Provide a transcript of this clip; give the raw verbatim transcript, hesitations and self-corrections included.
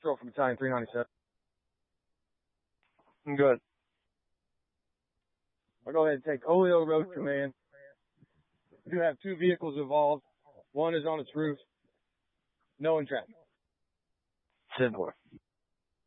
Patrol from Battalion three ninety-seven. I'm good. I'll go ahead and take Oleo Road Command. We do have two vehicles involved. One is on its roof. No one trapped. ten four.